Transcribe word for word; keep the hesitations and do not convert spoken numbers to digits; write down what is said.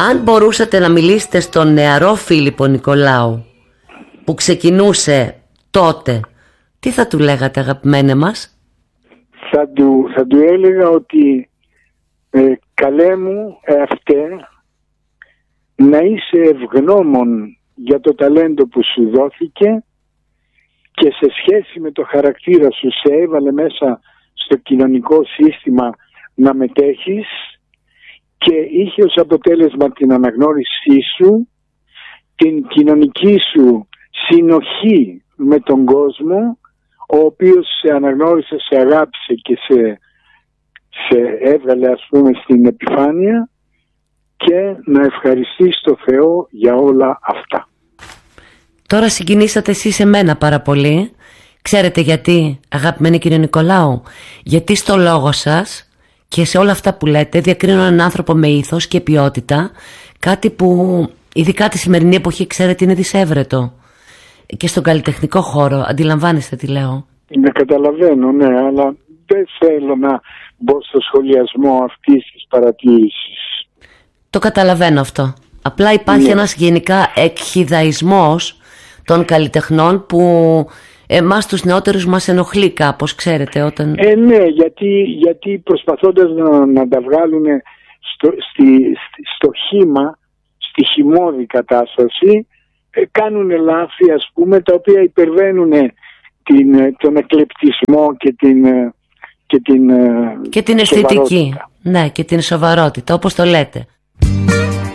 Αν μπορούσατε να μιλήσετε στον νεαρό Φίλιππο Νικολάου που ξεκινούσε τότε, τι θα του λέγατε, αγαπημένε μας? Θα του, θα του έλεγα ότι ε, καλέ μου εαυτέ, να είσαι ευγνώμων για το ταλέντο που σου δόθηκε και σε σχέση με το χαρακτήρα σου σε έβαλε μέσα στο κοινωνικό σύστημα να μετέχεις και είχε ως αποτέλεσμα την αναγνώρισή σου, την κοινωνική σου συνοχή με τον κόσμο, ο οποίος σε αναγνώρισε, σε αγάπησε και σε, σε έβγαλε, ας πούμε, στην επιφάνεια, και να ευχαριστείς το Θεό για όλα αυτά. Τώρα συγκινήσατε εσείς εμένα πάρα πολύ. Ξέρετε γιατί, αγαπημένη κύριε Νικολάου? Γιατί στο λόγο σας και σε όλα αυτά που λέτε διακρίνω έναν άνθρωπο με ήθος και ποιότητα, κάτι που ειδικά τη σημερινή εποχή, ξέρετε, είναι δυσέβρετο. Και στον καλλιτεχνικό χώρο, αντιλαμβάνεστε τι λέω? Ναι, καταλαβαίνω, ναι, αλλά δεν θέλω να μπω στο σχολιασμό αυτής της παρατήρησης. Το καταλαβαίνω αυτό. Απλά υπάρχει, ναι, ένας γενικά εκχυδαϊσμός των καλλιτεχνών που εμάς τους νεότερους μας ενοχλεί κάπως, ξέρετε, όταν... Ε, ναι, γιατί, γιατί προσπαθώντας να, να τα βγάλουν στο, στη, στο χύμα, στη χυμώδη κατάσταση, ε, κάνουν λάθη, ας πούμε, τα οποία υπερβαίνουν την, τον εκλεπτισμό και την, και την, και την αισθητική, ναι, και την σοβαρότητα, όπως το λέτε.